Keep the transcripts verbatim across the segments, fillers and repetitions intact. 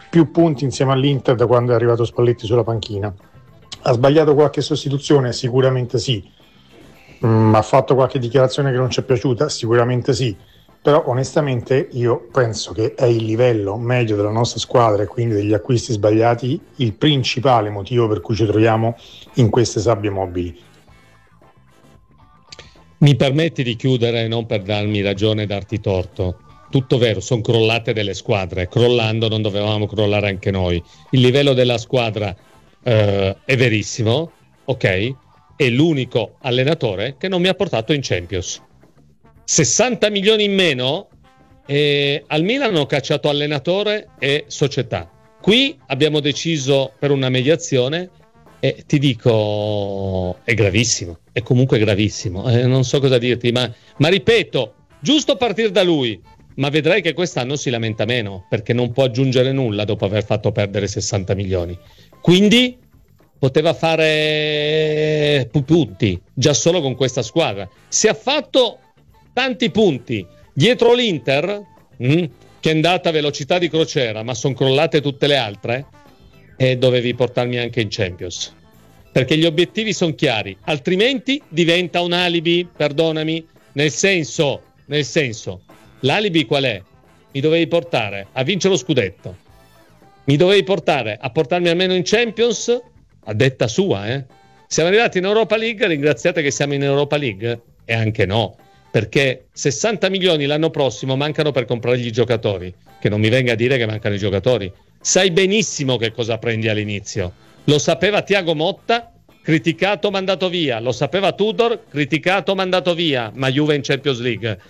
più punti insieme all'Inter da quando è arrivato Spalletti sulla panchina. Ha sbagliato qualche sostituzione? Sicuramente sì. Mm, ha fatto qualche dichiarazione che non ci è piaciuta? Sicuramente sì. Però onestamente io penso che è il livello medio della nostra squadra e quindi degli acquisti sbagliati il principale motivo per cui ci troviamo in queste sabbie mobili. Mi permetti di chiudere, non per darmi ragione e darti torto. Tutto vero, sono crollate delle squadre, crollando non dovevamo crollare anche noi. Il livello della squadra eh, è verissimo, ok? È l'unico allenatore che non mi ha portato in Champions. sessanta milioni in meno e al Milan hanno cacciato allenatore e società. Qui abbiamo deciso per una mediazione e ti dico è gravissimo, è comunque gravissimo, eh, non so cosa dirti, ma, ma ripeto, giusto partire da lui, ma vedrai che quest'anno si lamenta meno perché non può aggiungere nulla dopo aver fatto perdere sessanta milioni. Quindi poteva fare punti già solo con questa squadra. Si è fatto tanti punti dietro l'Inter mh, che è andata a velocità di crociera, ma sono crollate tutte le altre e dovevi portarmi anche in Champions perché gli obiettivi sono chiari, altrimenti diventa un alibi, perdonami, nel senso nel senso l'alibi qual è? Mi dovevi portare a vincere lo scudetto, mi dovevi portare a portarmi almeno in Champions, a detta sua, eh? Siamo arrivati in Europa League, ringraziate che siamo in Europa League, e anche no, perché sessanta milioni l'anno prossimo mancano per comprare gli giocatori, che non mi venga a dire che mancano i giocatori. Sai benissimo che cosa prendi all'inizio, lo sapeva Thiago Motta, criticato, mandato via, lo sapeva Tudor, criticato, mandato via, ma Juve in Champions League,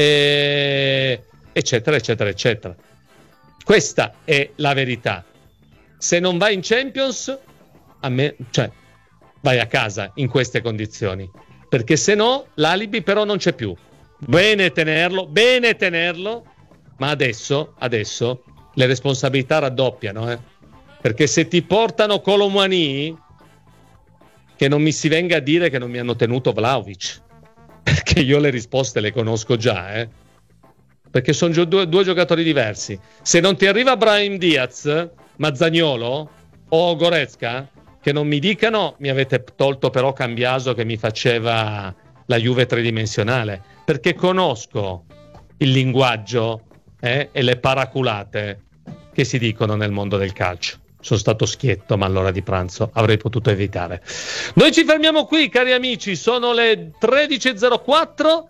e... eccetera eccetera eccetera. Questa è la verità. Se non vai in Champions, a me, cioè, vai a casa in queste condizioni, perché se no l'alibi però non c'è più. Bene tenerlo, bene tenerlo, ma adesso, adesso le responsabilità raddoppiano, eh? Perché se ti portano Colomani, che non mi si venga a dire che non mi hanno tenuto Vlahovic, perché io le risposte le conosco già, eh? Perché sono gio- due, due giocatori diversi. Se non ti arriva Brahim Diaz, Mazzagnolo o Goretzka, che non mi dicano mi avete tolto però Cambiaso che mi faceva la Juve tridimensionale, perché conosco il linguaggio eh, e le paraculate che si dicono nel mondo del calcio. Sono stato schietto, ma all'ora di pranzo avrei potuto evitare. Noi ci fermiamo qui, cari amici, sono le tredici e zero quattro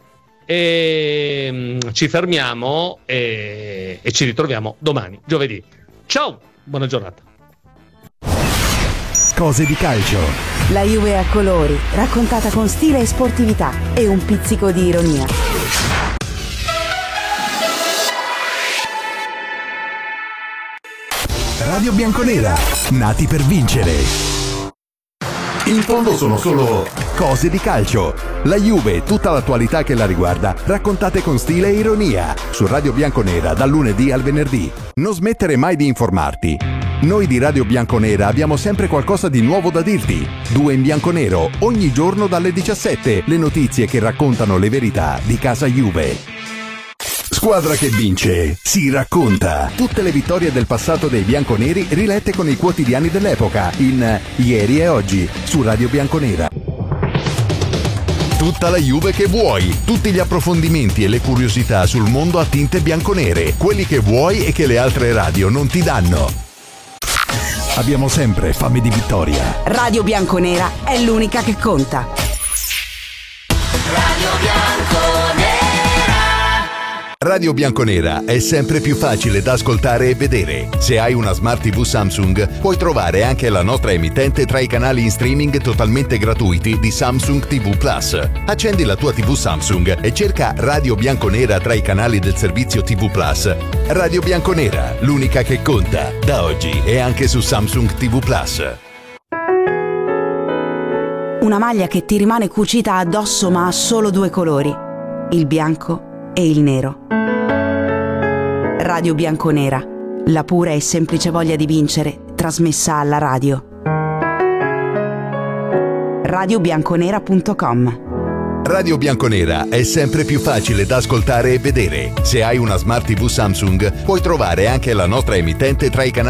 e mm, ci fermiamo e, e ci ritroviamo domani, giovedì. Ciao, buona giornata. Cose di calcio. La Juve a colori, raccontata con stile e sportività e un pizzico di ironia. Radio Bianconera, nati per vincere. In fondo sono solo cose di calcio. La Juve e tutta l'attualità che la riguarda, raccontate con stile e ironia. Su Radio Bianconera dal lunedì al venerdì. Non smettere mai di informarti. Noi di Radio Bianconera abbiamo sempre qualcosa di nuovo da dirti. Due in bianconero, ogni giorno dalle diciassette. Le notizie che raccontano le verità di casa Juve. Squadra che vince, si racconta. Tutte le vittorie del passato dei bianconeri rilette con i quotidiani dell'epoca in Ieri e Oggi su Radio Bianconera. Tutta la Juve che vuoi, tutti gli approfondimenti e le curiosità sul mondo a tinte bianconere, quelli che vuoi e che le altre radio non ti danno. Abbiamo sempre fame di vittoria. Radio Bianconera è l'unica che conta. Radio Bianconera. Radio Bianconera è sempre più facile da ascoltare e vedere. Se hai una Smart tivù Samsung, puoi trovare anche la nostra emittente tra i canali in streaming totalmente gratuiti di Samsung tivù Plus. Accendi la tua tivù Samsung e cerca Radio Bianconera tra i canali del servizio tivù Plus. Radio Bianconera, l'unica che conta, da oggi e anche su Samsung tivù Plus. Una maglia che ti rimane cucita addosso ma ha solo due colori, il bianco e il nero. Radio Bianconera, la pura e semplice voglia di vincere, trasmessa alla radio. radio bianconera punto com. Radio Bianconera è sempre più facile da ascoltare e vedere. Se hai una Smart tivù Samsung, puoi trovare anche la nostra emittente tra i canali